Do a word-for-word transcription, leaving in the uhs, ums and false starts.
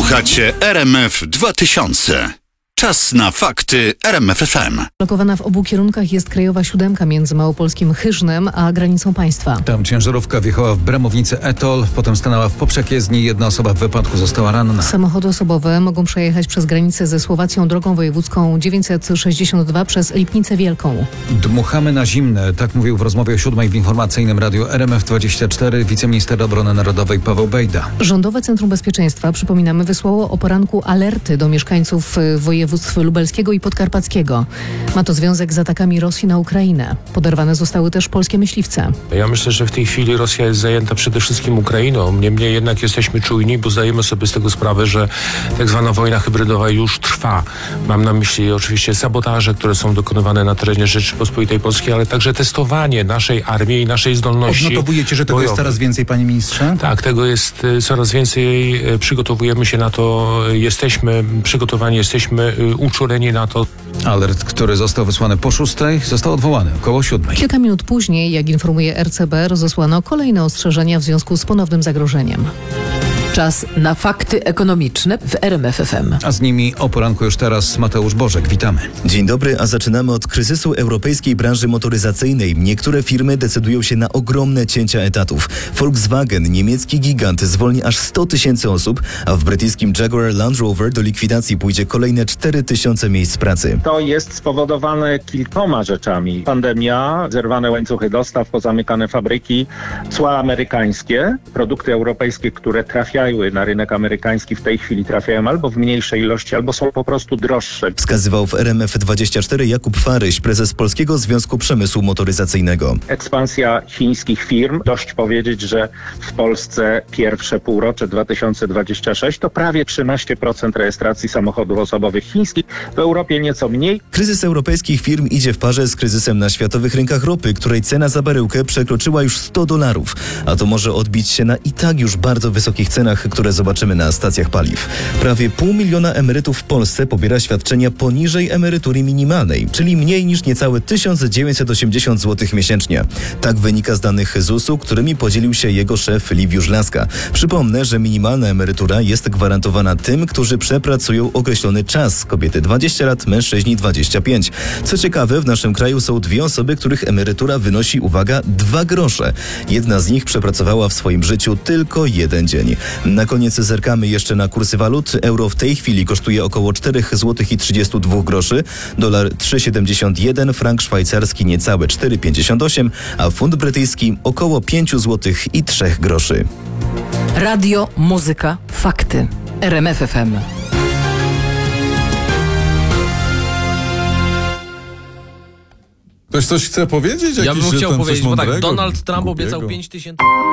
Słuchacie R M F dwa tysiące. Czas na fakty R M F F M. Blokowana w obu kierunkach jest krajowa siódemka między małopolskim Chyżnem a granicą państwa. Tam ciężarówka wjechała w bramownicę Etol, potem stanęła w poprzek jezdni. Jedna osoba w wypadku została ranna. Samochody osobowe mogą przejechać przez granicę ze Słowacją drogą wojewódzką dziewięćset sześćdziesiąt dwa przez Lipnicę Wielką. Dmuchamy na zimne, tak mówił w rozmowie o siódmej w informacyjnym radiu R M F dwadzieścia cztery wiceminister obrony narodowej Paweł Bejda. Rządowe Centrum Bezpieczeństwa, przypominamy, wysłało o poranku alerty do mieszkańców województw lubelskiego i podkarpackiego. Ma to związek z atakami Rosji na Ukrainę. Poderwane zostały też polskie myśliwce. Ja myślę, że w tej chwili Rosja jest zajęta przede wszystkim Ukrainą. Niemniej jednak jesteśmy czujni, bo zdajemy sobie z tego sprawę, że tak zwana wojna hybrydowa już trwa. Mam na myśli oczywiście sabotaże, które są dokonywane na terenie Rzeczypospolitej Polskiej, ale także testowanie naszej armii i naszej zdolności. Odnotowujecie, że tego bojowych. jest coraz więcej, panie ministrze? Tak, tego jest coraz więcej. Przygotowujemy się na to. Jesteśmy przygotowani, jesteśmy uczuleni na to. Alert, który został wysłany po szóstej, został odwołany około siódmej. Kilka minut później, jak informuje R C B, rozesłano kolejne ostrzeżenia w związku z ponownym zagrożeniem. Czas na fakty ekonomiczne w R M F F M. A z nimi o poranku już teraz Mateusz Bożek. Witamy. Dzień dobry, a zaczynamy od kryzysu europejskiej branży motoryzacyjnej. Niektóre firmy decydują się na ogromne cięcia etatów. Volkswagen, niemiecki gigant, zwolni aż sto tysięcy osób, a w brytyjskim Jaguar Land Rover do likwidacji pójdzie kolejne cztery tysiące miejsc pracy. To jest spowodowane kilkoma rzeczami. Pandemia, zerwane łańcuchy dostaw, pozamykane fabryki, cła amerykańskie, produkty europejskie, które trafiają na rynek amerykański, w tej chwili trafiają albo w mniejszej ilości, albo są po prostu droższe. Wskazywał w R M F dwadzieścia cztery Jakub Faryś, prezes Polskiego Związku Przemysłu Motoryzacyjnego. Ekspansja chińskich firm, dość powiedzieć, że w Polsce pierwsze półrocze dwa tysiące dwudzieste szóste to prawie trzynaście procent rejestracji samochodów osobowych chińskich, w Europie nieco mniej. Kryzys europejskich firm idzie w parze z kryzysem na światowych rynkach ropy, której cena za baryłkę przekroczyła już sto dolarów, a to może odbić się na i tak już bardzo wysokich cenach, które zobaczymy na stacjach paliw. Prawie pół miliona emerytów w Polsce pobiera świadczenia poniżej emerytury minimalnej, czyli mniej niż niecałe tysiąc dziewięćset osiemdziesiąt złotych miesięcznie. Tak wynika z danych zusu, którymi podzielił się jego szef Liwiusz Laska. Przypomnę, że minimalna emerytura jest gwarantowana tym, którzy przepracują określony czas. Kobiety dwadzieścia lat, mężczyźni dwadzieścia pięć. Co ciekawe, w naszym kraju są dwie osoby, których emerytura wynosi, uwaga, dwa grosze. Jedna z nich przepracowała w swoim życiu tylko jeden dzień. Na koniec zerkamy jeszcze na kursy walut. Euro w tej chwili kosztuje około cztery złote trzydzieści dwa groszy, dolar trzy siedemdziesiąt jeden, frank szwajcarski niecałe cztery pięćdziesiąt osiem, a funt brytyjski około pięć złotych i trzy groszy. Radio, muzyka, fakty. R M F F M. Ktoś coś chce powiedzieć? Jakiś, Ja bym że chciał tam coś powiedzieć, bo tak, mądrego, Donald Trump głupiego? obiecał pięć tysięcy...